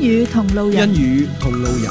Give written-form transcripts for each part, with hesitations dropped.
語同路人， 英語同路人。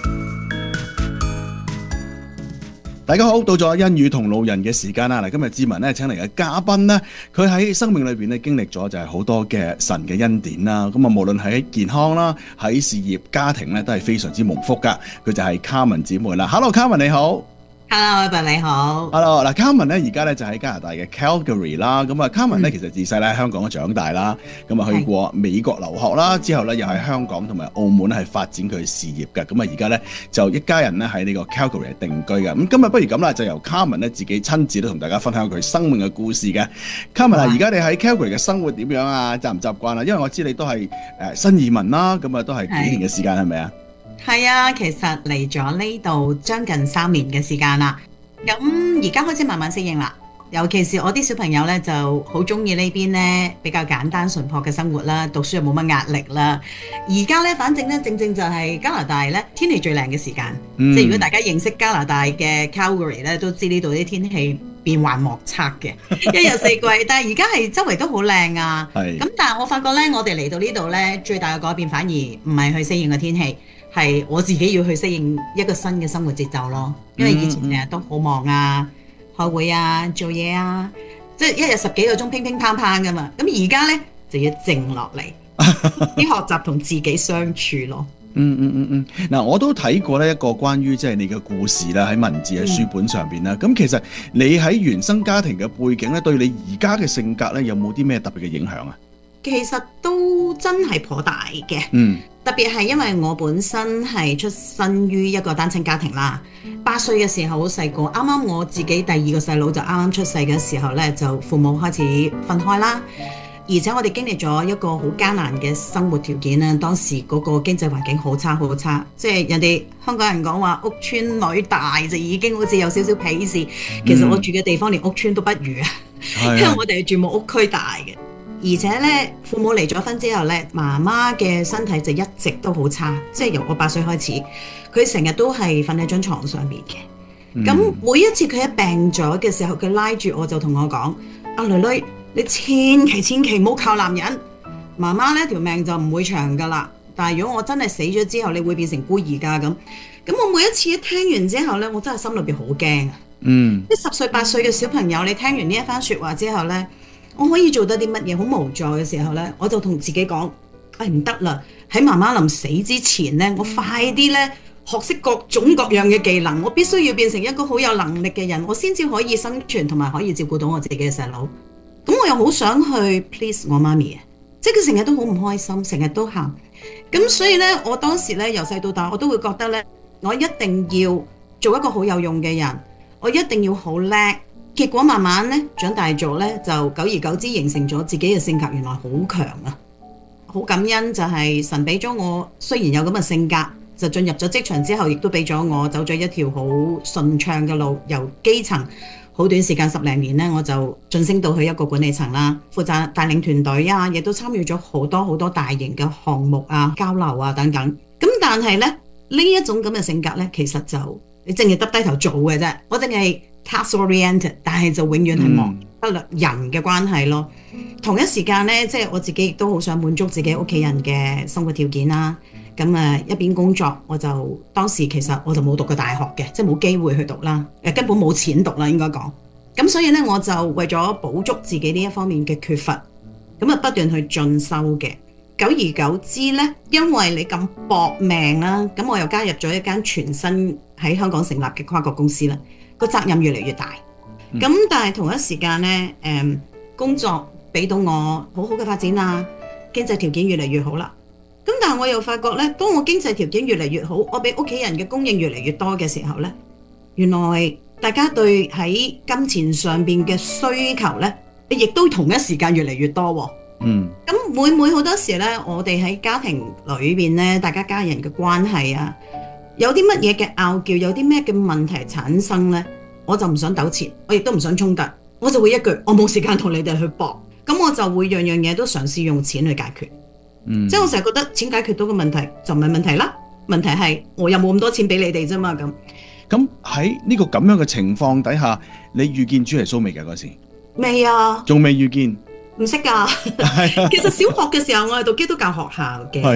大家好，到咗英語同路人嘅時間啦！嗱，今日志文咧請嚟嘅嘉賓咧，佢喺生命裏邊咧經歷咗就係好多嘅神嘅恩典啦。咁啊，無論喺健康啦、喺事業、家庭咧，都係非常之蒙福噶。佢就係 Carmen 姊妹啦。Hello，Carmen 你好。 Hello， 你好。 Hello， 嗱 Carmen 咧而家咧就喺加拿大嘅 Calgary 啦。咁啊，Carmen 咧其實自細咧喺香港長大啦，咁啊去過美國留學啦，之後咧又喺香港同埋澳門咧係發展佢嘅事業嘅。咁啊而家咧就一家人咧喺呢個 Calgary 定居嘅。咁今日不如咁啦，就由 Carmen 咧自己親自都同大家分享佢生命嘅故事嘅。Carmen 啊，而家你喺 Calgary 嘅生活點樣啊？習唔習慣啊？因為我知你都係新移民啦，咁啊都係幾年嘅時間係咪啊？ 係啊，其實嚟咗呢度將近3年嘅時間啦。咁而家開始慢慢適應啦。尤其是我啲小朋友咧就好中意呢邊咧比較簡單淳樸嘅生活啦，讀書又冇乜壓力啦。而家咧反正咧正正就係加拿大咧天氣最靚嘅時間。即係如果大家認識加拿大嘅 Calgary 咧，都知呢度啲天氣變幻莫測嘅，一日四季。但係而家係周圍都好靚啊。咁但係我發覺咧，我哋嚟到呢度咧，最大嘅改變反而唔係去適應個天氣，係我自己要去適應一個新嘅生活節奏咯。因為以前成日都好忙啊，開會啊，做嘢啊，即係一日10幾個鐘乒乒乓乓噶嘛。咁而家咧就要靜落嚟，啲學習同自己相處咯。 嗱，我都睇過呢一個關於即係你嘅故事啦，喺文字嘅書本上邊啦。咁其實你喺原生家庭嘅背景咧，對你而家嘅性格咧，有冇啲咩特別嘅影響啊？ 其實都真係頗大嘅。特別係因為我本身係出身於一個單親家庭啦。8歲嘅時候好細個，啱啱我自己第2個細佬就啱啱出世嘅時候呢，就父母開始分開啦。而且我哋經歷咗一個好艱難嘅生活條件啦。當時嗰個經濟環境好差好差，即係人哋香港人講話屋村女大就已經好似有少少鄙視。其實我住嘅地方連屋村都不如啊，因為我哋係住木屋區大嘅。而且咧，父母離咗婚之後咧，媽媽嘅身體就一直都好差，即係由我8歲開始，佢成日都係瞓喺張床上面嘅。咁每一次佢一病咗嘅時候，佢拉住我就同我講：阿女女，你千祈唔好靠男人，媽媽呢條命就唔會長噶啦。但係如果我真係死咗之後，你會變成孤兒㗎咁。咁我每一次一聽完之後咧，我真係心裏邊好驚啊！啲10歲8歲嘅小朋友，你聽完呢一番説話之後咧，我可以做得啲乜嘢？好無助嘅時候呢，我就同自己講：唔得啦！喺媽媽臨死之前呢，我快啲呢學識各種各樣嘅技能，我必須要變成一個好有能力嘅人，我先至可以生存同埋可以照顧到我自己嘅細佬。咁我又好想去 please 我媽咪，即係佢成日都好唔開心，成日都喊。咁所以呢，我當時呢，由細到大，我都會覺得呢，我一定要做一個好有用嘅人，我一定要好叻。結果慢慢咧長大咗咧，就久而久之形成咗自己嘅性格，原來好強啊！好感恩就係神俾咗我，雖然有咁嘅性格，就進入咗職場之後，亦都俾咗我走咗一條好順暢嘅路，由基層好短時間10零年咧，我就晉升到去一個管理層啦，負責帶領團隊啊，亦都參與咗好多大型嘅項目啊、交流啊等等。咁但係咧呢一種咁嘅性格咧，其實就你淨係耷低頭做嘅啫，我淨係task oriented， 但係就永遠係忘不了人嘅關係咯。同一時間呢，即係我自己亦都好想滿足自己屋企人嘅生活條件啦。咁一邊工作，我就當時其實我就冇讀過大學嘅，即係冇機會去讀啦，根本冇錢讀啦應該講。咁所以呢，我就為咗補足自己呢一方面嘅缺乏，咁不斷去進修嘅。久而久之呢，因為你咁搏命啦，咁我又加入咗一間全新喺香港成立嘅跨國公司啦。個責任越嚟越大，但係同一時間呢，工作俾到我好好嘅發展啊，經濟條件越嚟越好啦。咁但係我又發覺呢，當我經濟條件越嚟越好，我俾屋企人嘅供應越嚟越多嘅時候呢，原來大家對喺金錢上面嘅需求呢，亦都同一時間越嚟越多喎。咁每好多時呢，我哋喺家庭裏面呢，大家家人嘅關係啊，有啲乜嘢嘅拗撬，有啲咩嘅問題產生呢，我就唔想糾纏，我亦都唔想衝突，我就會一句我冇時間同你哋去搏，咁我就會樣樣嘢都嘗試用錢去解決。即係我成日覺得錢解決到個問題就唔係問題啦，問題係我又冇咁多錢俾你哋啫嘛。 咁喺呢個咁樣嘅情況底下，你遇見主耶穌未㗎嗰時？ 未啊， 仲未遇見。 唔識㗎。其實小學嘅時候我係讀基督教學校嘅，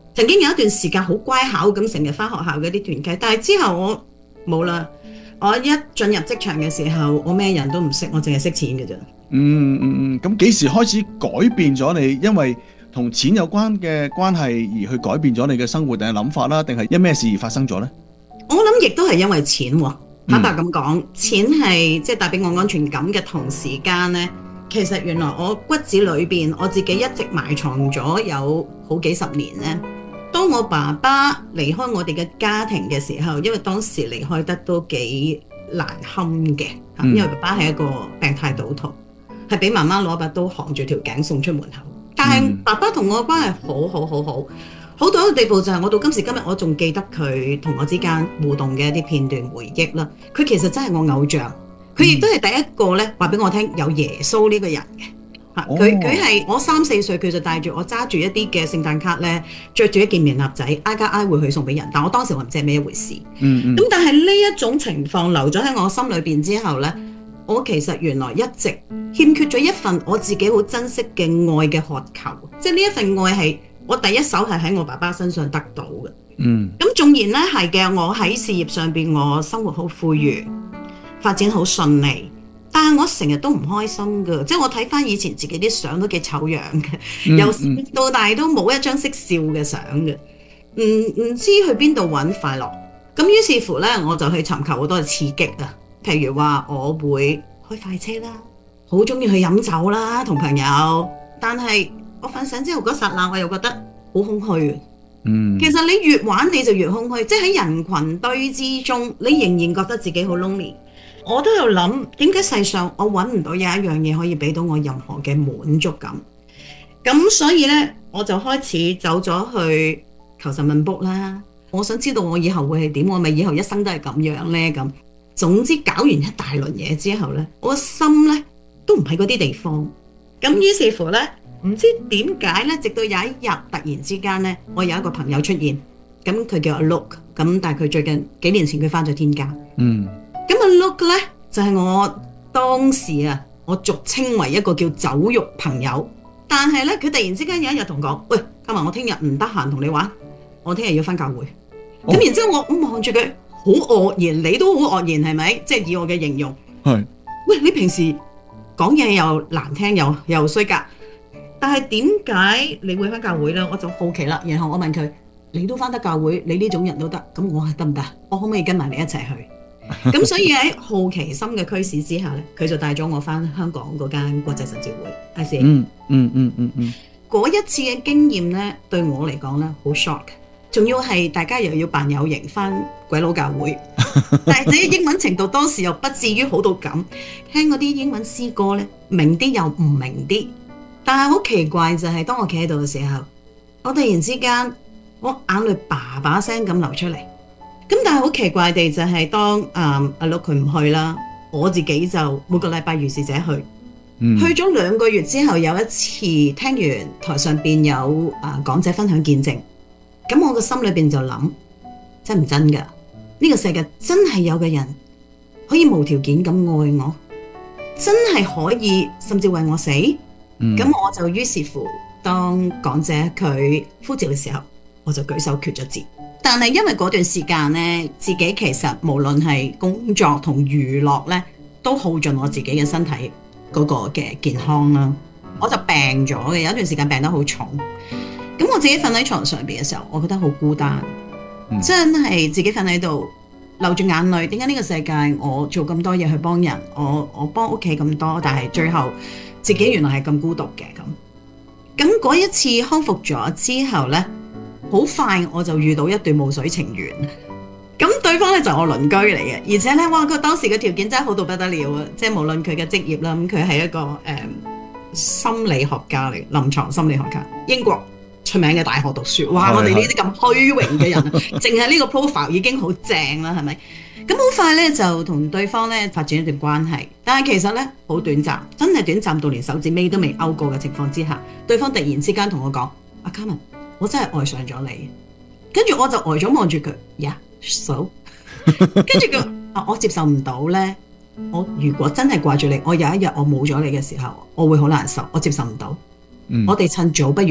曾經有一段時間好乖巧咁成日返學校嗰啲團契，但係之後我冇啦。我一進入職場嘅時候，我咩人都唔識，我淨係識錢嘅啫。 咁幾時開始改變咗你？因為同錢有關嘅關係而去改變咗你嘅生活定係諗法啦？定係因咩事而發生咗呢？ 我諗亦都係因為錢喎。坦白咁講，錢係即係帶俾我安全感嘅同時間呢，其實原來我骨子裏邊我自己一直埋藏咗有好幾十年呢。當我爸爸離開我哋嘅家庭嘅時候，因為當時離開得都幾難堪嘅，因為爸爸係一個病態賭徒，係俾媽媽攞把刀扛住條頸送出門口。但係爸爸同我嘅關係好到一個地步，就係我到今時今日我仲記得佢同我之間互動嘅一啲片段回憶啦。佢其實真係我偶像，佢亦都係第一個咧話俾我聽有耶穌呢個人嘅。佢係我3、4歲，佢就帶住我揸住一啲嘅聖誕卡咧，着住一件棉襪仔，挨家挨戶去送俾人。但我當時我唔知係咩一回事。咁但係呢一種情況留咗喺我心裏邊之後咧，我其實原來一直欠缺咗一份我自己好珍惜嘅愛嘅渴求，即係呢一份愛係我第一手係喺我爸爸身上得到嘅。咁縱然咧係嘅，我喺事業上邊我生活好富裕，發展好順利。但係我成日都唔開心㗎，即係我睇翻以前自己啲相都幾醜樣嘅，由細到大都冇一張識笑嘅相嘅，唔知去邊度揾快樂。咁於是乎呢，我就去尋求好多嘅刺激啊，譬如話我會開快車啦，好中意去飲酒啦，同朋友。但係我瞓醒之後嗰剎那，我又覺得好空虛。其實你越玩你就越空虛，即係喺人群堆之中，你仍然覺得自己好 lonely。我都有諗，點解世上我揾唔到有一樣嘢可以俾到我任何嘅滿足感？咁所以呢，我就開始走咗去求神問卜啦。我想知道我以後會係點，我咪以後一生都係咁樣呢？咁總之搞完一大輪嘢之後呢，我個心呢都唔喺嗰啲地方。咁於是乎呢，唔知點解呢，直到有一日突然之間呢，我有一個朋友出現，咁佢叫阿 Luke，咁但係佢最近幾年前佢返咗天家。咁阿 Luke 咧就係我當時啊，我俗稱為一個叫酒肉朋友。但係咧，佢突然之間有一日同我講：喂，今日我聽日唔得閒同你玩，我聽日要返教會。咁然之後我望住佢，好愕然，你都好愕然係咪？即係以我嘅形容。係。喂，你平時講嘢又難聽又衰格，但係點解你會返教會咧？我就好奇啦。然後我問佢：你都返得教會，你呢種人都得，咁我係得唔得？我可唔可以跟埋你一齊去？咁所以喺好奇心嘅驅使之下咧，佢就帶咗我翻香港嗰間國際神召會 ICA。嗰一次嘅經驗咧，對我嚟講咧好 shock， 仲要係大家又要扮有型翻鬼佬教會，但係自己英文程度當時又不至於好到咁，聽嗰啲英文詩歌咧明啲又唔明啲，但係好奇怪就係當我企喺度嘅時候，我突然之間我眼淚叭叭聲咁流出嚟。咁但係好奇怪地就係當阿 Luke 佢唔去啦，我自己就每個禮拜如是者去，去咗2個月之後，有一次聽完台上邊有講者分享見證，咁我個心裏邊就諗，真唔真㗎？呢個世界真係有個人可以無條件咁愛我，真係可以甚至為我死。咁我就於是乎當講者佢呼召嘅時候，我就舉手決咗志。但係因為嗰段時間呢，自己其實無論係工作同娛樂呢，都耗盡我自己嘅身體嗰個嘅健康啦。我就病咗嘅，有一段時間病得好重。咁我自己瞓喺床上邊嘅時候，我覺得好孤單，真係自己瞓喺度流住眼淚。點解呢個世界我做咁多嘢去幫人，我幫屋企咁多，但係最後自己原來係咁孤獨嘅咁。咁嗰一次康復咗之後呢，好快我就遇到一段霧水情緣，咁對方咧就我鄰居嚟嘅，而且咧哇佢當時嘅條件真係好到不得了啊！即係無論佢嘅職業啦，咁佢係一個心理學家嚟，臨床心理學家，英國出名嘅大學讀書。哇！我哋呢啲咁虛榮嘅人，淨係呢個 profile 已經好正啦，係咪？咁好快咧就同對方咧發展一段關係，但係其實咧好短暫，真係短暫到連手指尾都未勾過嘅情況之下，對方突然之間同我講：阿 Carmen，我真係愛上咗你。跟住我就呆咗望住佢，so， 跟住佢我接受唔到咧。我如果真係掛住你，我有一日我冇咗你嘅時候，我會好難受，我接受唔到。我哋趁早不如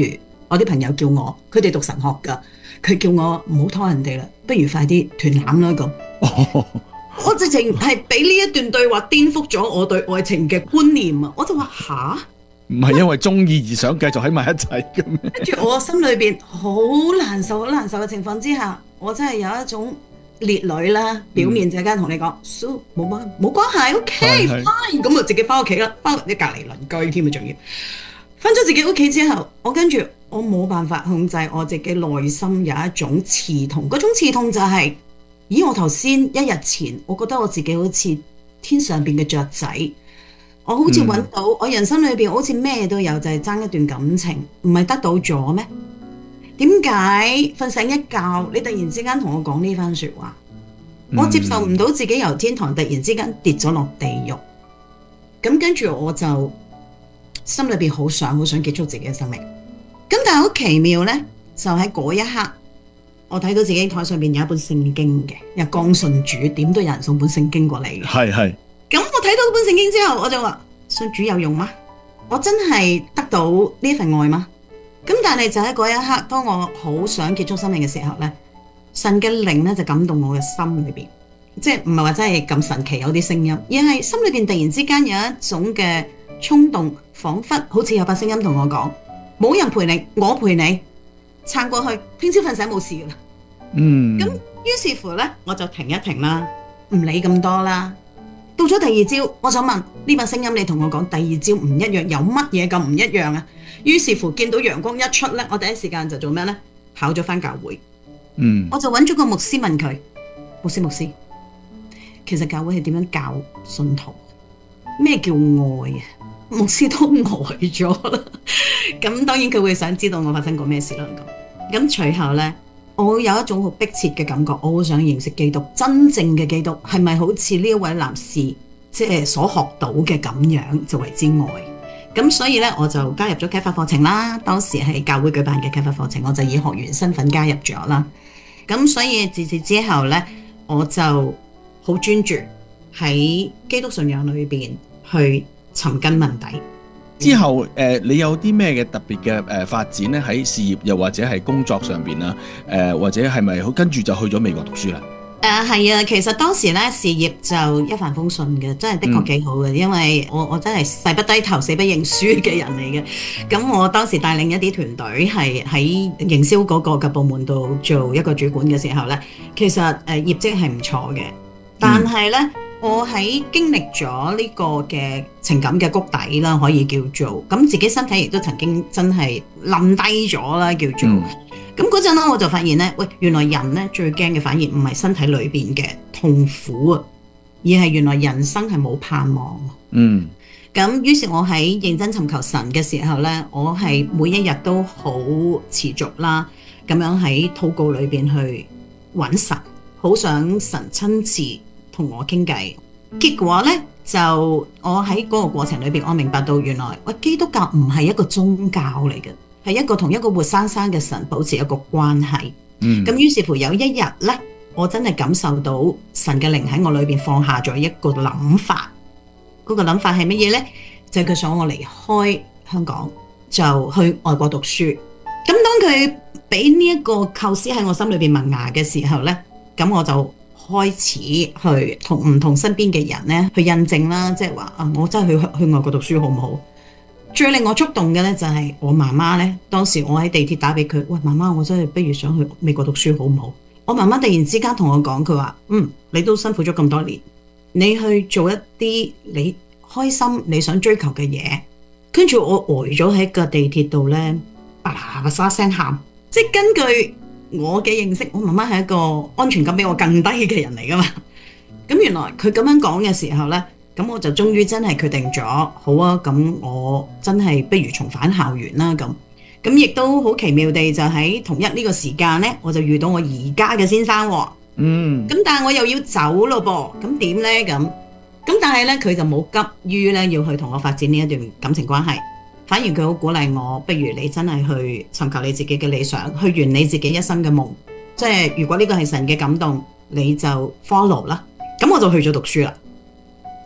我啲朋友叫我，佢哋讀神學㗎，佢叫我唔好拖人哋啦，不如快啲斷纜啦咁。我直情係俾呢一段對話顛覆咗我對愛情嘅觀念啊！我就話吓， 唔係因為中意而想繼續喺埋一齊嘅咩？ 跟住我心裏邊好難受、好難受嘅情況之下，我真係有一種烈女啦，表面就梗係同你講，so 冇關係，OK fine，咁就自己翻屋企啦，翻你隔離鄰居添啊，仲要翻咗自己屋企之後，我跟住我冇辦法控制我自己內心有一種刺痛，嗰種刺痛就係，咦，我頭先一日前，我覺得我自己好似天上邊嘅雀仔，我好似揾到我人生裏邊好似咩都有，就係爭一段感情，唔係得到咗咩？點解瞓醒一覺，你突然之間同我講呢番說話？我接受唔到自己由天堂突然之間跌咗落地獄，咁跟住我就心裏邊好想結束自己嘅生命。咁但係好奇妙呢，就喺嗰一刻，我睇到自己台上面有一本聖經嘅，有剛信主，點都有人送本聖經過嚟嘅。係。咁我睇到本聖經之後，我就話：信主有用嗎？我真係得到呢份愛嗎？咁但係就喺嗰一刻，當我好想結束生命嘅時候呢，神嘅靈呢就感動我嘅心裏邊，即係唔係話真係咁神奇有啲聲音，而係心裏邊突然之間有一種嘅衝動，彷彿好似有把聲音同我講：冇人陪你，我陪你，撐過去，聽朝瞓醒冇事噶啦。咁於是乎呢，我就停一停啦，唔理咁多啦。到咗第二朝，我想問呢把聲音，你同我講第二朝唔一樣，有乜嘢咁唔一樣啊？於是乎見到陽光一出呢，我第一時間就做咩呢？跑咗返教會。我就揾咗個牧師問佢：牧師，其實教會係點樣教信徒？咩叫愛啊？牧師都呆咗啦。咁當然佢會想知道我發生過咩事啦。咁隨後呢，我有一種好迫切嘅感覺，我好想認識基督，真正嘅基督係咪好似呢一位男士即係所學到嘅咁樣就為之愛？咁所以呢，我就加入咗啟發課程啦。當時係教會舉辦嘅啟發課程，我就以學員身份加入咗啦。咁所以自此之後呢，我就好專注喺基督信仰裏邊去尋根問底。之後你有啲咩嘅特別嘅發展呢？喺事業又或者係工作上邊啦，或者係咪跟住就去咗美國讀書啦？ 係啊，其實當時咧事業就一帆風順嘅，真係的確幾好嘅，因為我真係誓不低頭，死不認輸嘅人嚟嘅。咁我當時帶領一啲團隊係喺營銷嗰個嘅部門度做一個主管嘅時候咧，其實業績係唔錯嘅，但係咧我喺經歷咗呢個嘅情感嘅谷底啦，可以叫做咁，自己身體亦都曾經真係冧低咗啦，叫做。咁嗰陣咧，我就發現咧，喂，原來人咧最驚嘅反而唔係身體裏邊嘅痛苦啊，而係原來人生係冇盼望。咁於是我喺認真尋求神嘅時候咧，我係每一日都好持續啦，咁樣喺禱告裏邊去揾神，好想神親自同我傾偈。結果咧就我喺嗰個過程裏邊，我明白到原來喂，基督教唔係一個宗教嚟嘅。係一個同一個活生生嘅神保持一個關係。咁於是乎有一日呢，我真係感受到神嘅靈喺我裏邊放下咗一個諗法。嗰個諗法係乜嘢呢？就係佢想我離開香港，就去外國讀書。咁當佢俾呢一個構思喺我心裏邊萌芽嘅時候呢，咁我就開始去同唔同身邊嘅人呢去印證啦，即係話我真係去外國讀書好唔好？最令我觸動嘅咧就係我媽媽咧，當時我喺地鐵打俾佢，喂，媽媽，我真係不如想去美國讀書好唔好？我媽媽突然之間同我講，佢話你都辛苦咗咁多年，你去做一啲你開心你想追求嘅嘢。跟住我呆咗喺個地鐵度咧，叭叭聲喊。即係根據我嘅認識，我媽媽係一個安全感比我更低嘅人嚟噶嘛。咁原來佢咁樣講嘅時候咧，咁我就終於真係決定咗，好啊，咁我真係不如重返校園啦。咁亦都好奇妙地就喺同一呢個時間呢，我就遇到我而家嘅先生喎。咁但係我又要走咯噃，咁點呢？咁但係呢，佢就冇急於呢要去同我發展呢一段感情關係，反而佢好鼓勵我，不如你真係去尋求你自己嘅理想，去圓你自己一生嘅夢。即係如果呢個係神嘅感動，你就 follow 啦。咁我就去咗讀書啦。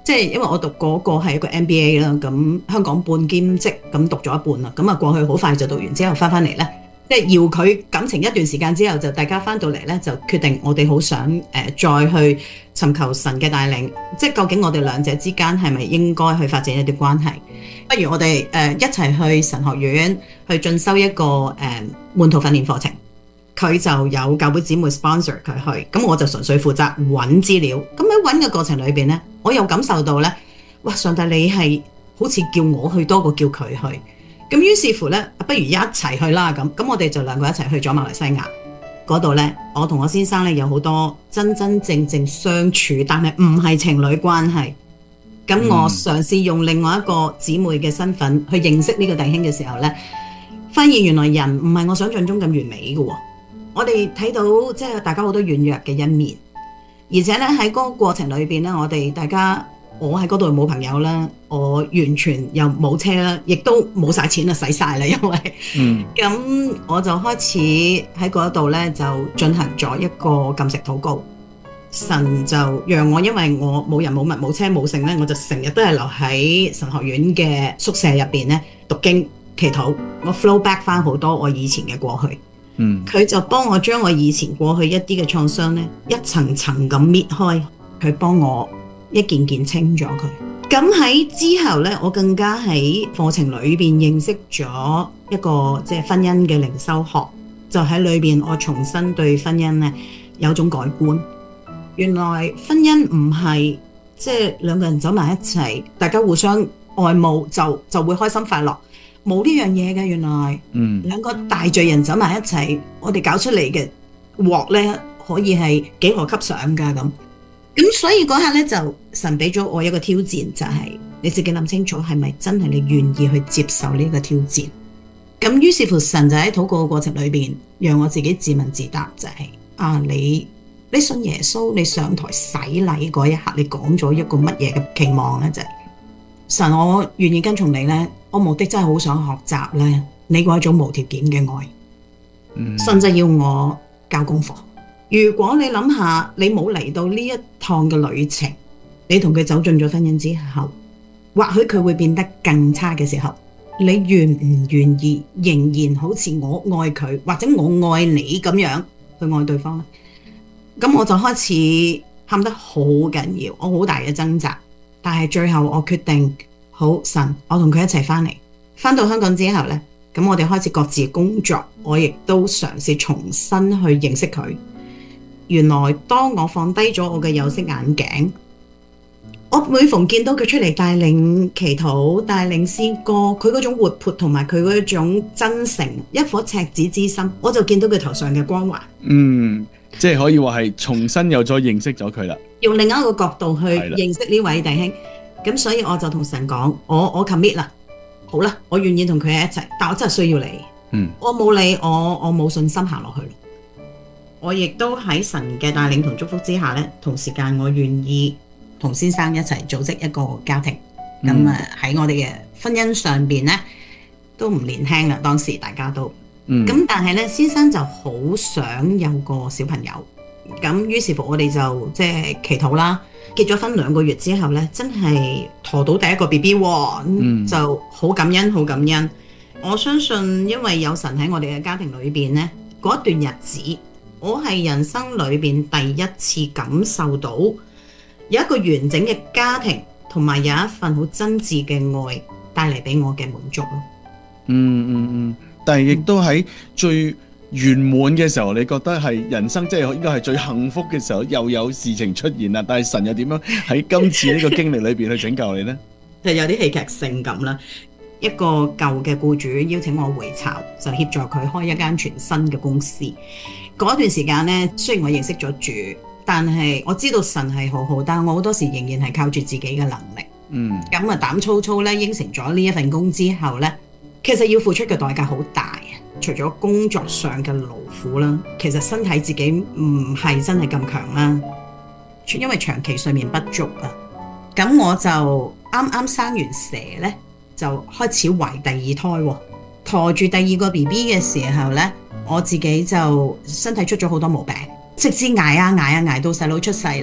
即係因為我讀嗰個係一個 MBA 啦，咁香港半兼職咁讀咗一半啦，咁啊過去好快就讀完之後翻嚟咧，即係遙距感情一段時間之後，就大家翻到嚟咧就決定我哋好想再去尋求神嘅帶領，即係究竟我哋兩者之間係咪應該去發展一啲關係？不如我哋一齊去神學院去進修一個門徒訓練課程。佢就有教會姊妹 sponsor 佢去，咁我就純粹負責揾資料。咁喺揾嘅過程裏邊呢，我又感受到呢：「哇！上帝你係好似叫我去多過叫佢去。」咁於是乎呢，不如一齊去啦。咁我哋就兩個一齊去咗馬來西亞嗰度呢。我同我先生呢有好多真真正正相處，但係唔係情侶關係。咁我嘗試用另外一個姊妹嘅身份去認識呢個弟兄嘅時候呢，發現原來人唔係我想象中咁完美嘅喎。我哋睇到即係大家好多軟弱嘅一面，而且咧喺嗰個過程裏邊咧，我喺嗰度冇朋友啦，我完全又冇車啦，亦都冇晒錢啊，使晒啦，因為咁我就開始喺嗰度咧就進行咗一個禁食禱告，神就讓我，因為我冇人冇物冇車冇剩咧，我就成日都係留喺神學院嘅宿舍入邊咧讀經祈禱，我 flow back 翻好多我以前嘅過去。佢就幫我將我以前過去一啲嘅創傷咧，一層層咁搣開，佢幫我一件件清咗佢。咁喺之後咧，我更加喺課程裏邊認識咗一個即係婚姻嘅靈修學，就喺裏邊我重新對婚姻咧有種改觀。原來婚姻唔係即係兩個人走埋一齊，大家互相愛慕就會開心快樂。冇呢樣嘢嘅，原來兩個大罪人走埋一齊，我哋搞出嚟嘅鑊咧，可以係幾何級上噶咁。所以嗰下咧就神俾咗我一個挑戰，就係你自己諗清楚係咪真係你願意去接受呢個挑戰。咁於是乎神就喺禱告嘅過程裏邊，讓我自己自問自答，就係你信耶穌，你上台洗禮嗰一刻，你講咗一個乜嘢嘅期望咧？就係神，我願意跟從你咧。我目的真係好想學習咧，你嗰一種無條件嘅愛，甚至要我交功課。如果你諗下，你冇嚟到呢一趟嘅旅程，你同佢走進咗婚姻之後，或許佢會變得更差嘅時候，你願唔願意仍然好似我愛佢，或者我愛你咁樣去愛對方呢？咁我就開始喊得好緊要，我好大嘅掙扎，但係最後我決定。好，神，我同佢一齊返到香港之後呢，咁我哋開始各自工作，我亦都嘗試重新去認識佢。原來當我放低咗我嘅有色眼鏡，我每逢見到佢出嚟帶領祈禱、帶領詩歌，佢嗰種活潑同埋佢嗰種真誠，一顆赤子之心，我就見到佢頭上嘅光環。 即係可以話係重新又再認識咗佢啦，用另一個角度去認識呢位弟兄。咁所以我就同神講，我 commit 啦，好啦，我願意同佢一齊，但我真係需要你。我冇你，我冇信心行落去。我亦都喺神嘅帶領同祝福之下呢，同時間我願意同先生一齊組織一個家庭。咁喺我哋嘅婚姻上邊呢，都唔年輕啦，當時大家都。咁但係呢，先生就好想有個小朋友。咁於是乎我哋就即係祈禱啦。結咗婚2個月之後呢，真係陀到第一個 BB 喎，就好感恩，好感恩。我相信因為有神喺我哋嘅家庭裏邊呢，嗰段日子，我係人生裏邊第一次感受到有一個完整嘅家庭，同埋有一份好真摯嘅愛帶嚟俾我嘅滿足咯。 但係亦都喺最圓滿嘅時候，你覺得係人生即係應該係最幸福嘅時候，又有事情出現啦。但係神又點樣喺今次呢個經歷裏邊去拯救你呢？ 就有啲戲劇性咁啦。一個舊嘅僱主邀請我回巢，就協助佢開一間全新嘅公司。嗰段時間呢，雖然我認識咗主，但係我知道神係好好，但係我好多時仍然係靠住自己嘅能力。咁啊膽粗粗咧應承咗呢一份工之後呢，其實要付出嘅代價好大。除咗工作上嘅勞苦啦，其實身體自己唔係真係咁強啦，因為長期睡眠不足啊。咁我就啱啱生完蛇呢，就開始懷第2胎，陀住第2個 BB 嘅時候呢，我自己就身體出咗好多毛病，直至捱到細佬出世啦。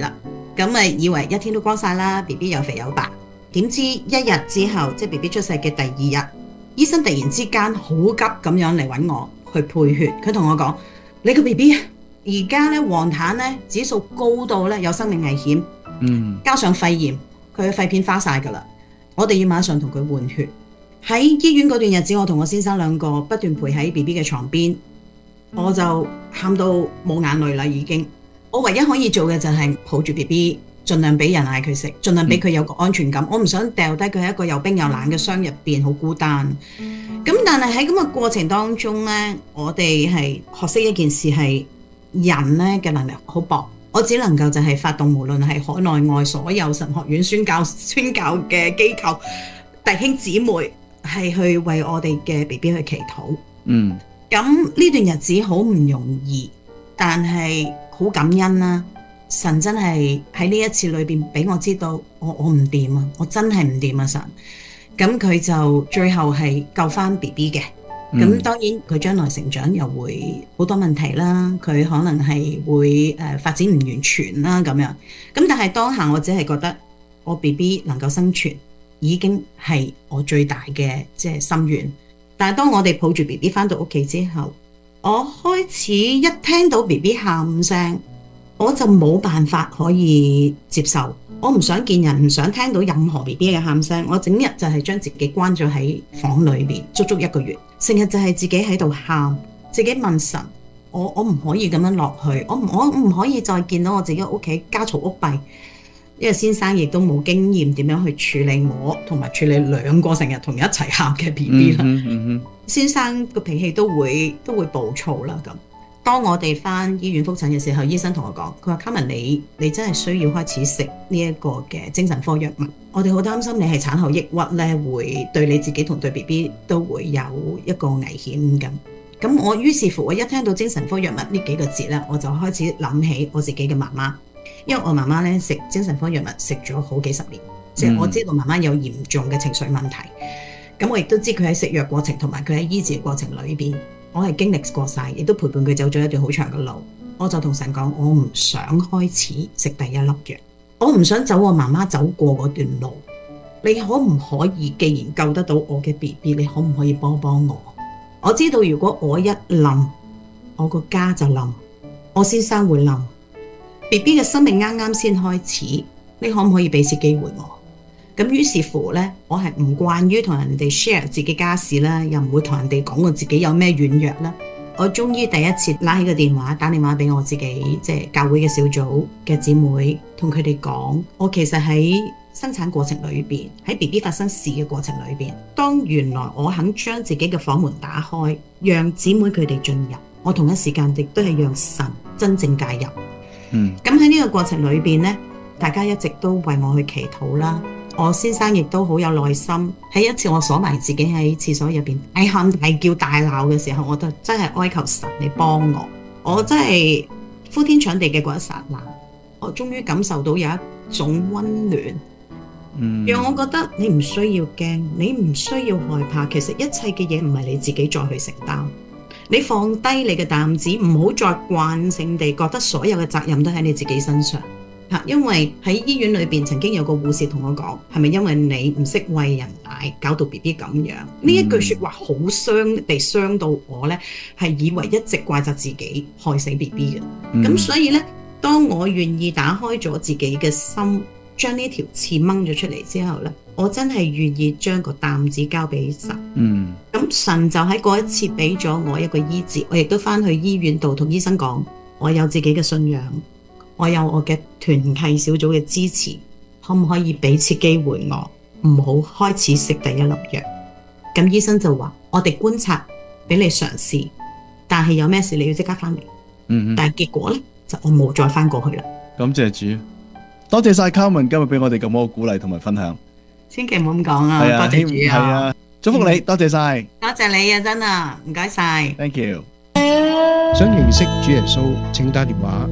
咁以為一天都光晒啦 ，BB 又肥又白。點知一日之後，即係 BB 出世嘅第二日，醫生突然之間好急咁樣嚟揾我去配血。佢同我講：你個 BB 而家咧黃疸咧指數高到咧有生命危險，加上肺炎，佢嘅肺片花晒㗎啦，我哋要馬上同佢換血。喺醫院嗰段日子，我同我先生兩個不斷陪喺 BB 嘅床邊，我就喊到冇眼淚啦已經。我唯一可以做嘅就係抱住 BB。盡量俾人嗌佢食，盡量俾佢有個安全感。我唔想掉低佢喺一個又冰又冷嘅箱入邊，好孤單。咁但係喺咁嘅過程當中呢，我哋係學識一件事，係人呢嘅能力好薄。我只能夠就係發動，無論係海內外所有神學院宣教嘅機構弟兄姊妹，係去為我哋嘅 BB 去祈禱。咁呢段日子好唔容易，但係好感恩啦。神真係喺呢一次裏邊俾我知道，我唔掂啊，我真係唔掂啊！神，咁佢就最後係救翻 BB 嘅。咁當然佢將來成長又會好多問題啦，佢可能係會發展唔完全啦咁樣。咁但係當下我只係覺得我 BB 能夠生存已經係我最大嘅即係心願。但係當我哋抱住 BB 翻到屋企之後，我開始一聽到 BB 喊聲，我就冇辦法可以接受，我唔想見人，唔想聽到任何 BB 嘅喊聲。我整日就係將自己關咗喺房裏面，足足1個月，成日就係自己喺度喊，自己問神，我唔可以咁樣落去，我唔可以再見到我自己屋企家嘈屋閉。因為先生亦都冇經驗點樣去處理我同埋處理兩個成日同一齊喊嘅 BB 啦。先生個脾氣都會暴躁啦咁。當我哋返醫院覆診嘅時候，醫生同我講，佢話Carmen，你真係需要開始食呢一個嘅精神科藥物。我哋好擔心你係產後抑鬱咧，會對你自己同對 BB 都會有一個危險咁。咁我於是乎，我一聽到精神科藥物呢幾個字咧，我就開始諗起我自己嘅媽媽，因為我媽媽咧食精神科藥物食咗好幾十年，即係我知道媽媽有嚴重嘅情緒問題。咁我亦都知佢喺食藥過程同埋佢喺醫治嘅過程裏邊。我係經歷過晒，亦都陪伴佢走咗一段好長嘅路。我就同神講，我唔想開始食第一粒藥，我唔想走我媽媽走過嗰段路。你可唔可以，既然救得到我嘅 BB， 你可唔可以幫我？我知道如果我一冧，我個家就冧，我先生會冧。BB 嘅生命啱啱先開始，你可唔可以俾次機會我？咁於是乎呢，我係唔慣於同人哋 share 自己家事啦，又唔會同人哋講我自己有咩軟弱啦。我終於第一次拉起個電話，打電話俾我自己即係教會嘅小組嘅姊妹，同佢哋講，我其實喺生產過程裏邊，喺 BB 發生事嘅過程裏邊，當原來我肯將自己嘅房門打開，讓姊妹佢哋進入，我同一時間亦都係讓神真正介入。咁喺呢個過程裏邊呢，大家一直都為我去祈禱啦。我先生亦都好有耐心，喺一次我鎖埋自己喺廁所入邊大喊大叫大鬧嘅時候，我就真係哀求神你幫我。我真係呼天搶地嘅嗰一剎那，我終於感受到有一種溫暖，讓我覺得你唔需要驚，你唔需要害怕。其實一切嘅嘢唔係你自己再去承擔，你放低你嘅擔子，唔好再慣性地覺得所有嘅責任都喺你自己身上。因為喺醫院裏邊曾經有個護士同我講，係咪因為你唔識餵人奶搞到 BB 咁樣？呢一句說話好傷到我呢，係以為一直怪責自己害死 BB 嘅。咁所以呢，當我願意打開咗自己嘅心，將呢條刺掹咗出嚟之後呢，我真係願意將個擔子交俾神。咁神就喺嗰一次俾咗我一個醫治，我亦都翻去醫院度同醫生講，我有自己嘅信仰。我有我嘅團契小組嘅支持，可唔可以俾次機會我，唔好開始食第一粒藥？咁醫生就話，我哋觀察，俾你嘗試，但係有咩事你要即刻翻嚟。但係結果呢，就我冇再翻過去啦。感謝主，多謝晒 Carmen 今日俾我哋咁多鼓勵同埋分享。千祈唔好咁講啊，多謝主啊，祝福你，多謝晒，多謝你啊，真啊，唔該晒 ，Thank you。想認識主耶穌，請打電話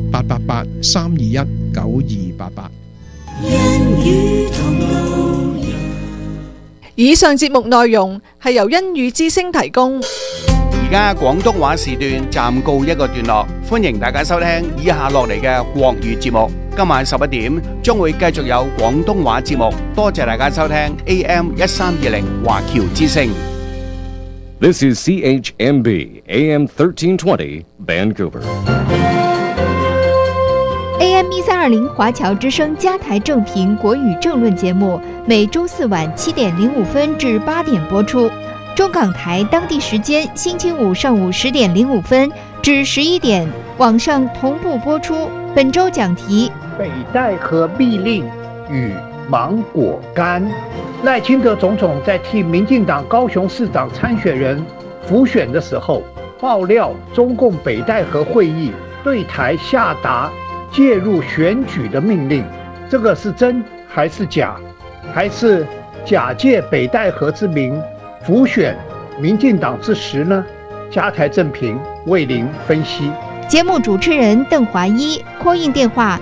1888-321-9288。 以上節目內容係由恩語之聲提供。 而家廣東話時段暫告一個段落，歡迎大家收聽以下落嚟嘅國語節目。今晚11點將會繼續有廣東話節目，多謝大家收聽 AM 1320華僑之聲。 This is CHMB AM 1320 Vancouver。 AM 1320华侨之声加台正评国语政论节目，每周四晚7点05分至8点播出。中港台当地时间星期五上午10点05分至11点，网上同步播出。本周讲题： 北戴河密令与芒果干。赖清德总统在替民进党高雄市长参选人辅选的时候，爆料中共北戴河会议对台下达介入选举的命令，这个是真还是假？还是假借北戴河之名辅选民进党之实呢？加台正评为您分析。 节目主持人邓华一，call in电话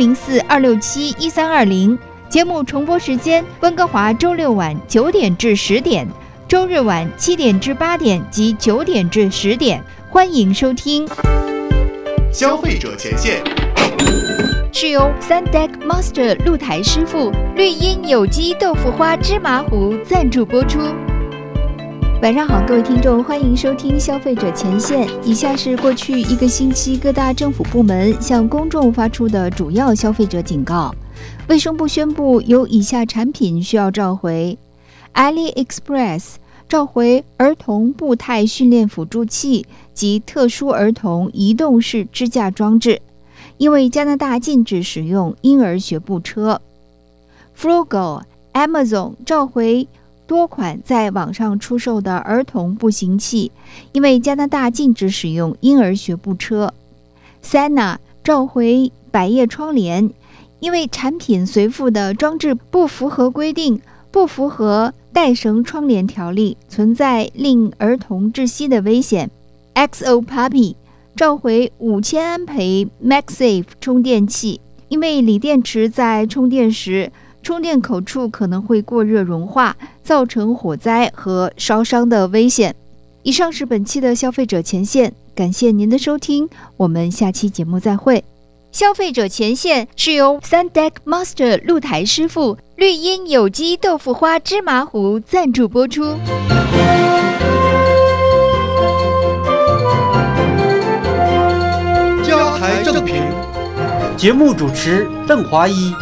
604-267-1320。节目重播时间：温哥华周六晚9点至10点，周日晚7点至8点及9点至10点。欢迎收听。 消费者前线是由Sundeck Master 露台师傅绿茵有机豆腐花芝麻糊赞助播出。晚上好，各位听众，欢迎收听消费者前线。以下是过去一个星期各大政府部门向公众发出的主要消费者警告。卫生部宣布有以下产品需要召回： AliExpress 召回儿童步态训练辅助器及特殊儿童移动式支架装置，因为加拿大禁止使用婴儿学步车。 Frugal Amazon 召回多款在网上出售的儿童步行器，因为加拿大禁止使用婴儿学步车。 Sana 召回百叶窗帘，因为产品随附的装置不符合规定，不符合带绳窗帘条例，存在令儿童窒息的危险。 XO Puppy 召回5000安培 MagSafe 充电器，因为锂电池在充电时，充电口处可能会过热融化，造成火灾和烧伤的危险。以上是本期的消费者前线，感谢您的收听，我们下期节目再会。消费者前线是由 Sundeck Master 露台师傅绿茵有机豆腐花芝麻糊赞助播出。 加台正评， 节目主持邓华一。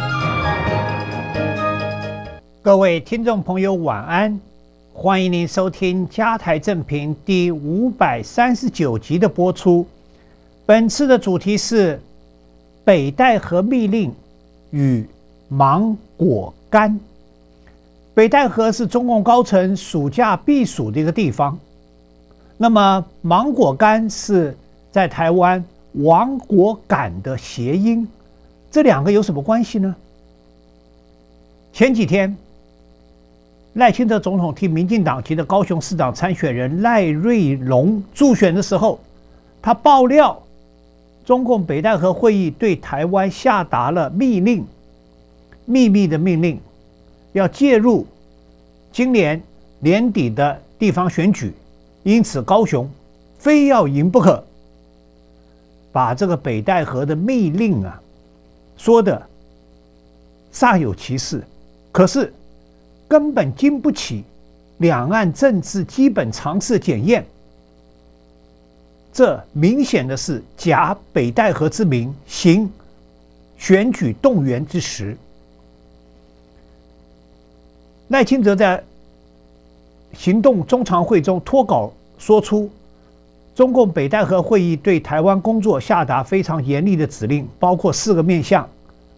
各位听众朋友晚安，欢迎您收听加台正评第539集的播出。本次的主题是北戴河密令与芒果干。北戴河是中共高层暑假避暑的一个地方，那么芒果干是在台湾亡国感的谐音，这两个有什么关系呢？前几天赖清德总统替民进党籍的高雄市长参选人赖瑞隆助选的时候，他爆料中共北戴河会议对台湾下达了密令，秘密的命令，要介入今年年底的地方选举，因此高雄非要赢不可，把这个北戴河的密令说的煞有其事，可是根本经不起两岸政治基本常识检验。这明显的是假北戴河之名，行选举动员之实。赖清德在行动中常会中脱稿说出，中共北戴河会议对台湾工作下达非常严厉的指令，包括4个面向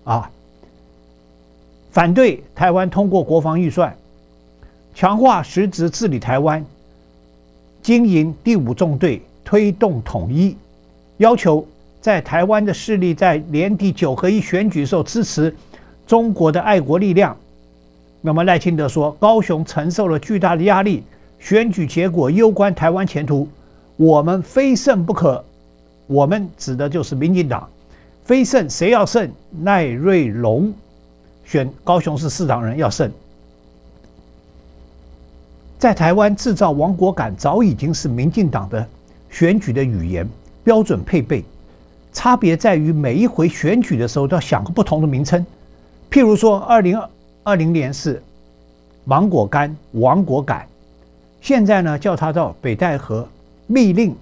反对台湾通过国防预算，强化实质治理台湾，经营第5纵队，推动统一，要求在台湾的势力在年底9合1选举时候支持中国的爱国力量。那么赖清德说，高雄承受了巨大的压力，选举结果攸关台湾前途，我们非胜不可。我们指的就是民进党，非胜谁要胜？赖瑞隆选高雄市市长人要胜。 在台湾制造亡国感早已经是民进党的选举的语言标准配备，差别在于每一回选举的时候都要想个不同的名称。譬如说2020年是芒果干亡国感，现在呢叫它叫北戴河密令。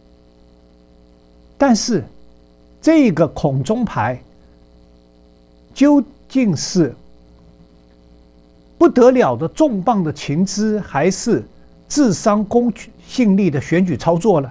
但是这个孔中牌究竟是不得了的重磅的情资，还是智商公信力的选举操作呢？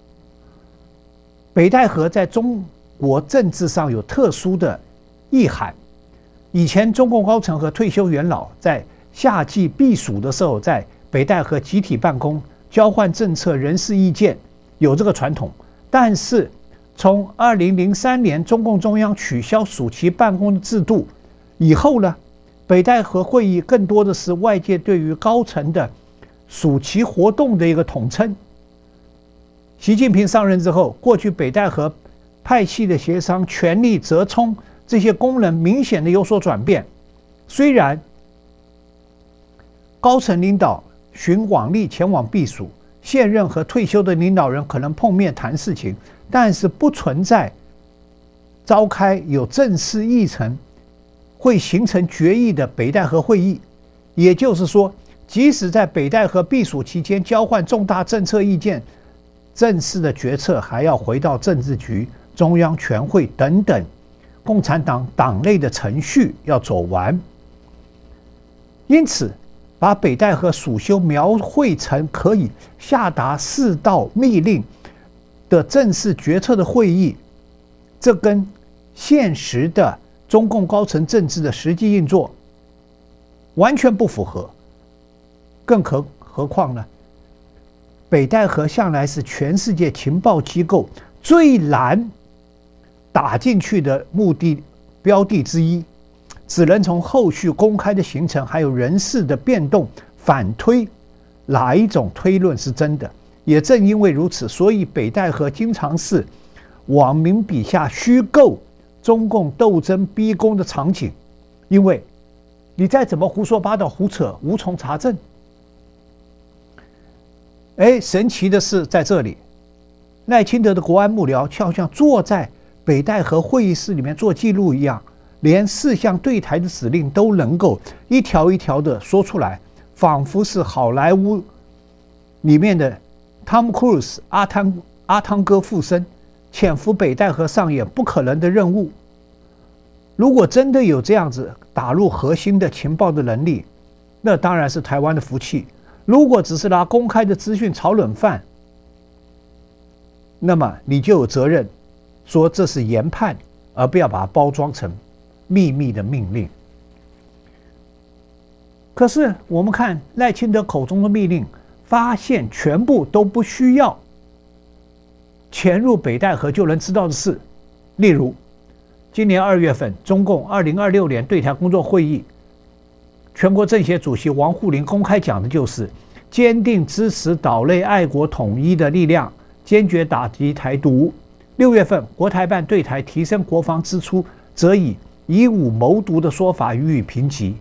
北戴河在中国政治上有特殊的意涵。以前中共高层和退休元老在夏季避暑的时候，在北戴河集体办公，交换政策、人事意见，有这个传统。但是从2003年中共中央取消暑期办公制度以后呢，北戴河会议更多的是外界对于高层的暑期活动的一个统称。习近平上任之后，过去北戴河派系的协商、权力折冲这些功能明显的有所转变。虽然高层领导循往例前往避暑，现任和退休的领导人可能碰面谈事情，但是不存在召开有正式议程会形成决议的北戴河会议。也就是说，即使在北戴河避暑期间交换重大政策意见，正式的决策还要回到政治局、中央全会等等共产党党内的程序要走完。因此把北戴河暑休描绘成可以下达4道密令的正式决策的会议，这跟现实的中共高层政治的实际运作完全不符合。更何况呢，北戴河向来是全世界情报机构最难打进去的标的之一，只能从后续公开的行程还有人事的变动反推哪一种推论是真的。也正因为如此，所以北戴河经常是网民笔下虚构中共斗争逼宫的场景，因为你再怎么胡说八道胡扯，无从查证。神奇的是在这里，赖清德的国安幕僚就好像坐在北戴河会议室里面做记录一样，连4项对台的指令都能够一条一条的说出来，仿佛是好莱坞里面的汤姆·克鲁斯阿汤哥附身，潜伏北戴河上演不可能的任务。如果真的有这样子打入核心的情报的能力，那当然是台湾的福气。如果只是拿公开的资讯炒冷饭，那么你就有责任说这是研判，而不要把它包装成秘密的命令。可是我们看赖清德口中的密令，发现全部都不需要潜入北戴河就能知道的事。例如今年2月份中共2026年对台工作会议，全国政协主席王沪宁公开讲的就是坚定支持岛内爱国统一的力量，坚决打击台独。6月份国台办对台提升国防支出，则以武谋独的说法予以评级。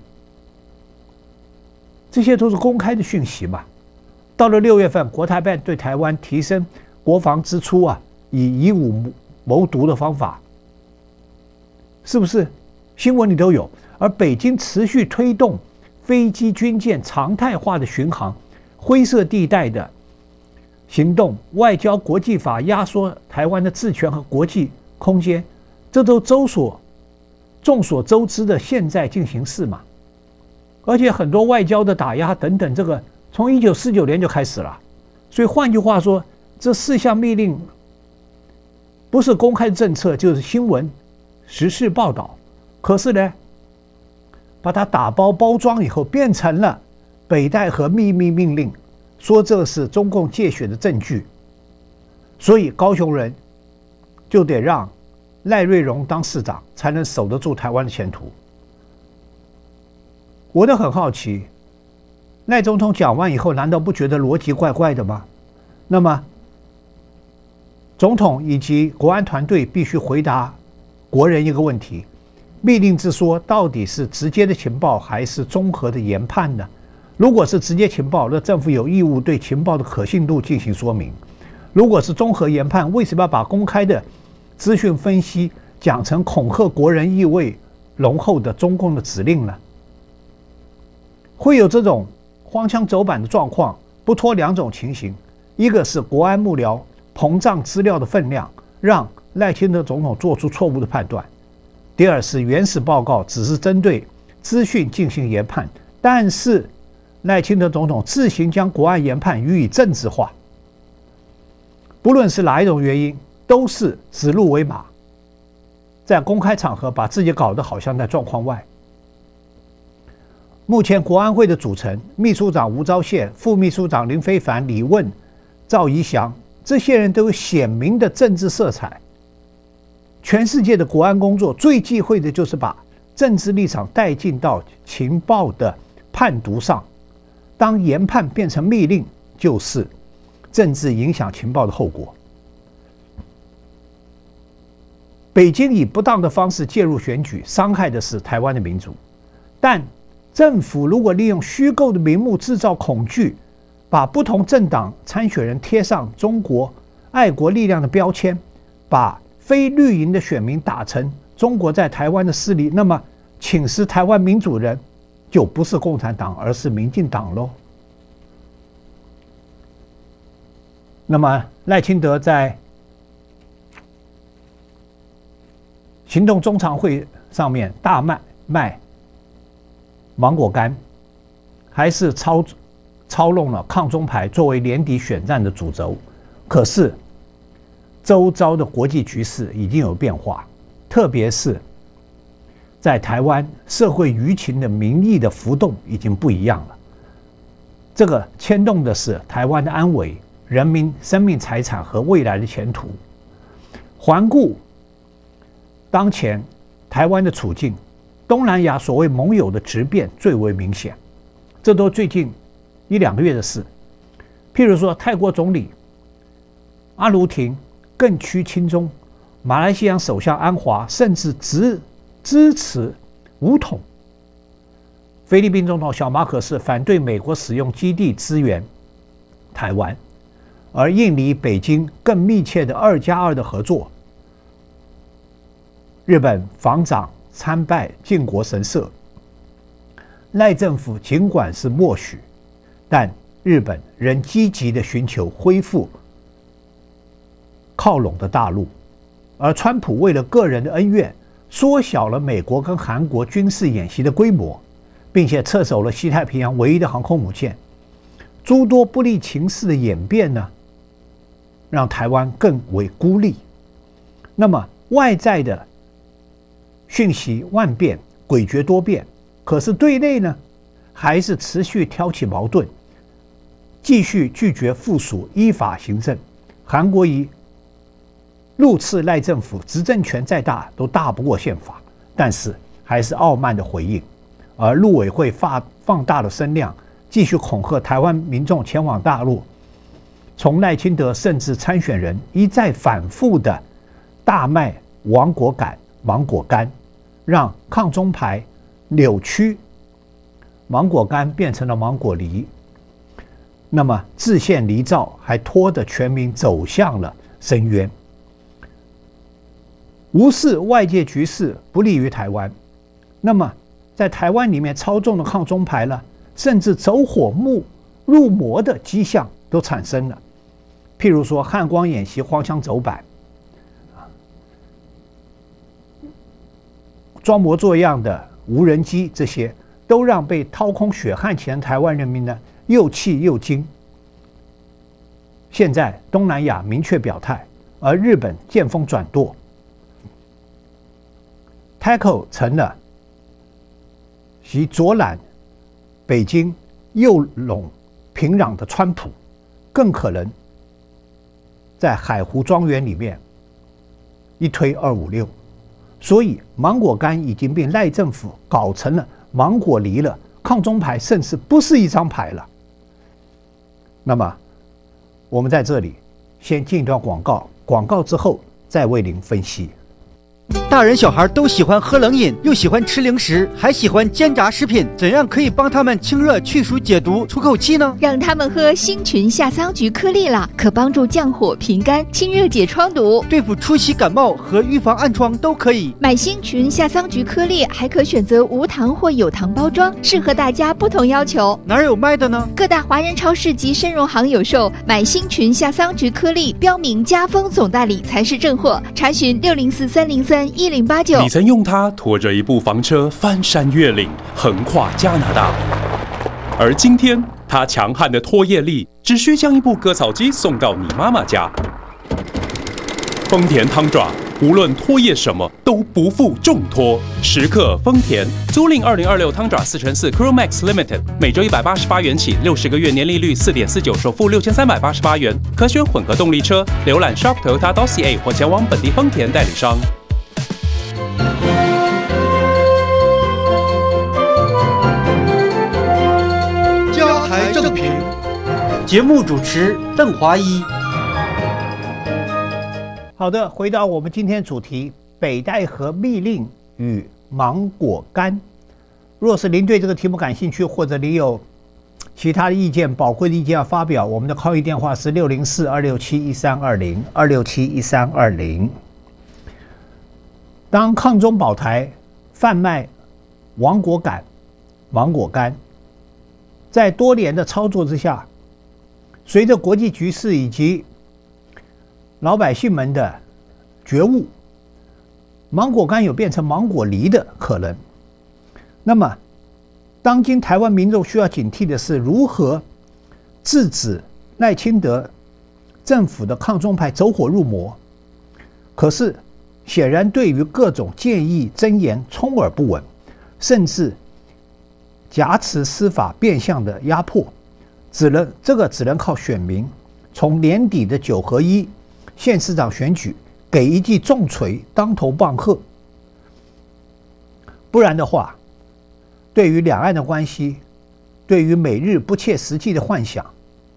这些都是公开的讯息嘛。到了6月份，国台办对台湾提升国防支出以武谋独的方法，是不是新闻里都有？而北京持续推动飞机军舰常态化的巡航，灰色地带的行动，外交国际法压缩台湾的治权和国际空间，这都众所周知的现在进行式嘛。而且很多外交的打压等等，这个从1949年就开始了。所以换句话说，这4项密令不是公开政策，就是新闻时事报道。可是呢，把它打包装以后，变成了北戴河秘密命令，说这是中共介选的证据。所以高雄人就得让赖瑞荣当市长，才能守得住台湾的前途。我都很好奇，赖总统讲完以后，难道不觉得逻辑怪怪的吗？那么总统以及国安团队必须回答国人一个问题：密令之说到底是直接的情报还是综合的研判呢？ 如果是直接情报，那政府有义务对情报的可信度进行说明。如果是综合研判，为什么要把公开的资讯分析讲成恐吓国人意味浓厚的中共的指令呢？会有这种荒腔走板的状况，不脱两种情形：一个是国安幕僚膨胀资料的分量，让赖清德总统做出错误的判断；第二是原始报告只是针对资讯进行研判，但是赖清德总统自行将国安研判予以政治化。不论是哪一种原因，都是指鹿为马，在公开场合把自己搞得好像在状况外。目前国安会的组成，秘书长吴钊燮、副秘书长林飞帆、李问、赵怡翔，这些人都有显明的政治色彩。全世界的国安工作最忌讳的就是把政治立场带进到情报的判读上，当研判变成密令，就是政治影响情报的后果。北京以不当的方式介入选举，伤害的是台湾的民主。但政府如果利用虚构的名目制造恐惧，把不同政党参选人贴上中国爱国力量的标签，把非绿营的选民打成中国在台湾的势力，那么请示台湾民主人就不是共产党，而是民进党喽。那么赖清德在行动中常会上面大卖芒果干，还是操弄了抗中牌作为年底选战的主轴。可是周遭的国际局势已经有变化，特别是在台湾社会舆情的民意的浮动已经不一样了。这个牵动的是台湾的安危、人民生命财产和未来的前途。环顾当前台湾的处境，东南亚所谓盟友的质变最为明显，这都最近1-2个月的事。譬如说泰国总理阿努廷更趋亲中，马来西亚首相安华甚至支持武统，菲律宾总统小马可斯反对美国使用基地支援台湾，而印尼北京更密切的2+2的合作。日本防长参拜靖国神社，赖政府尽管是默许，但日本仍积极地寻求恢复靠拢的大陆，而川普为了个人的恩怨，缩小了美国跟韩国军事演习的规模，并且撤走了西太平洋唯一的航空母舰。诸多不利情势的演变呢，让台湾更为孤立。那么外在的讯息万变，诡谲多变，可是对内呢，还是持续挑起矛盾，继续拒绝附属依法行政。韩国瑜怒斥赖政府执政权再大都大不过宪法，但是还是傲慢的回应。而陆委会放大了声量，继续恐吓台湾民众前往大陆。从赖清德甚至参选人一再反复的大卖芒果干，让抗中牌扭曲芒果干变成了芒果梨，那么制宪离造，还拖着全民走向了深渊。无视外界局势不利于台湾，那么在台湾里面操纵的抗中牌了，甚至走火入魔的迹象都产生了。譬如说汉光演习荒腔走板，装模作样的无人机，这些都让被掏空血汗钱的台湾人民呢又气又惊。现在东南亚明确表态，而日本见风转舵，TACO 成了其左揽北京右拢平壤的川普，更可能在海湖庄园里面一推256。所以芒果干已经被赖政府搞成了芒果梨了，抗中牌甚至不是一张牌了。那么我们在这里先进一段广告，广告之后再为您分析。 大人小孩都喜欢喝冷饮，又喜欢吃零食，还喜欢煎炸食品，怎样可以帮他们清热去暑解毒出口气呢？ 让他们喝星群夏桑菊颗粒啦，可帮助降火平肝、清热解疮毒， 对付出席感冒和预防暗疮都可以。 买星群夏桑菊颗粒还可选择无糖或有糖包装，适合大家不同要求。 哪有卖的呢？ 各大华人超市及深荣行有售。买星群夏桑菊颗粒，标明家风总代理才是正货。查询604-303-1089。 你曾用它拖着一部房车翻山越岭，横跨加拿大，而今天它强悍的拖曳力，只需将一部割草机送到你妈妈家。丰田汤爪，无论拖曳什么都不负重托，时刻丰田。租赁2026汤爪4x4 Crewmax Limited， 每周188元起，60个月年利率4.49%，首付6388元，可选混合动力车。浏览 Shop Toyota.ca 或前往本地丰田代理商。 家台正平， 节目主持邓华一。 好的，回到我们今天主题，北戴河密令与芒果干。若是您对这个题目感兴趣，或者您有其他的意见、宝贵的意见要发表，我们的 call in 电话是604-267-1320，267-1320。当抗中保台贩卖芒果干，在多年的操作之下，随着国际局势以及老百姓们的觉悟，芒果干有变成芒果梨的可能。那么当今台湾民众需要警惕的是，如何制止赖清德政府的抗中派走火入魔。可是显然对于各种建议箴言充耳不闻，甚至挟持司法变相的压迫，只能靠选民从年底的9合1县市长选举给一记重锤当头棒喝，不然的话，对于两岸的关系，对于美日不切实际的幻想，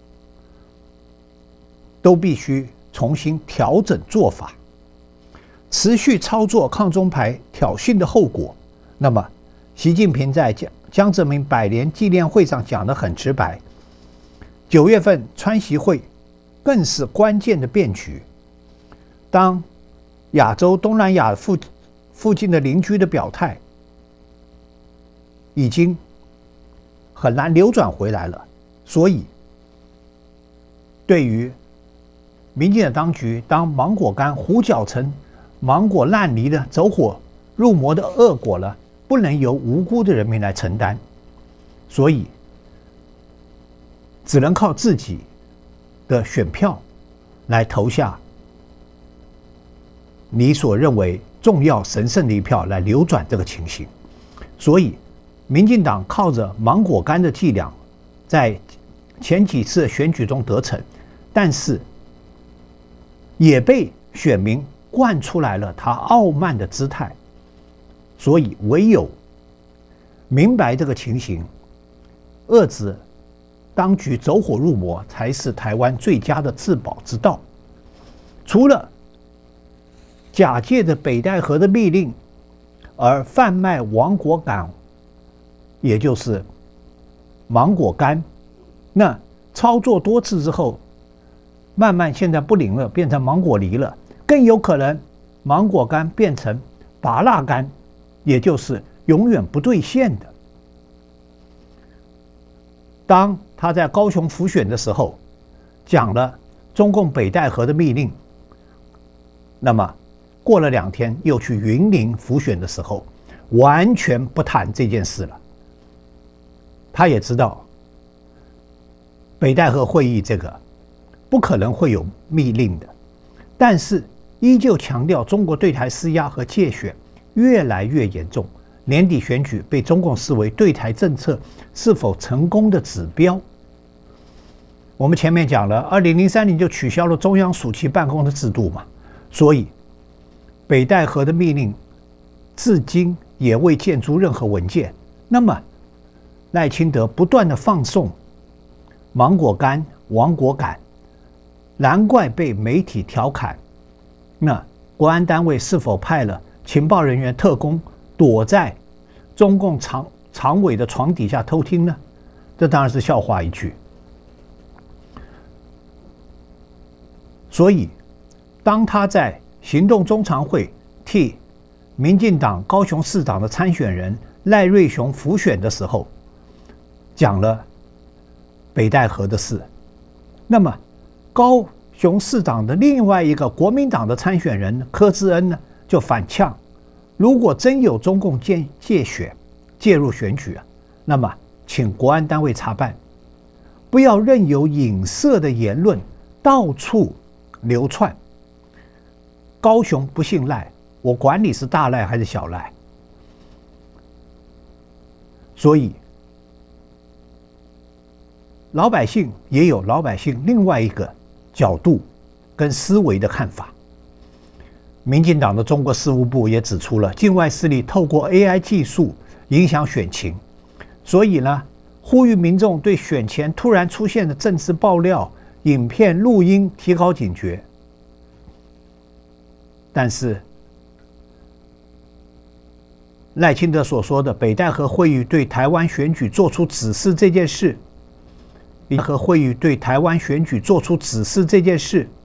都必须重新调整做法。持续操作抗中牌挑衅的后果，那么习近平在江泽民100年纪念会上讲得很直白，9月份川习会更是关键的变局。当亚洲东南亚附近的邻居的表态已经很难扭转回来了，所以对于民进党当局，当芒果干胡搅成芒果烂梨的走火入魔的恶果了，不能由无辜的人民来承担，所以只能靠自己的选票来投下你所认为重要神圣的一票，来扭转这个情形。所以民进党靠着芒果干的伎俩，在前几次选举中得逞，但是也被选民惯出来了他傲慢的姿态。所以唯有明白这个情形，遏制当局走火入魔，才是台湾最佳的自保之道。除了假借着北戴河的密令而贩卖芒果干，也就是芒果干，那操作多次之后，慢慢现在不灵了，变成芒果梨了，更有可能芒果干变成芭乐干，也就是永远不兑现的。当他在高雄辅选的时候讲了中共北戴河的密令，那么过了2天又去云林辅选的时候，完全不谈这件事了。他也知道北戴河会议这个不可能会有密令的，但是依旧强调中国对台施压和介选越来越严重，年底选举被中共视为对台政策是否成功的指标。我们前面讲了，2003年就取消了中央暑期办公的制度嘛，所以北戴河的密令至今也未见诸任何文件。那么赖清德不断的放送芒果干、王果杆，难怪被媒体调侃。那国安单位是否派了情报人员特工躲在中共常委的床底下偷听呢？这当然是笑话一句。所以，当他在行动中常会替民进党高雄市长的参选人赖瑞雄辅选的时候，讲了北戴河的事，那么高雄市长的另外一个国民党的参选人柯志恩呢，就反呛：如果真有中共介入选举啊，那么请国安单位查办，不要任由影射的言论到处流窜。高雄不姓赖，我管你是大赖还是小赖。所以老百姓也有老百姓另外一个角度跟思维的看法。民进党的中国事务部也指出了，境外势力透过 AI 技术影响选情，所以呢，呼吁民众对选前突然出现的政治爆料、影片、录音提高警觉。但是赖清德所说的北戴河会议对台湾选举做出指示这件事，北戴河会议对台湾选举做出指示这件事，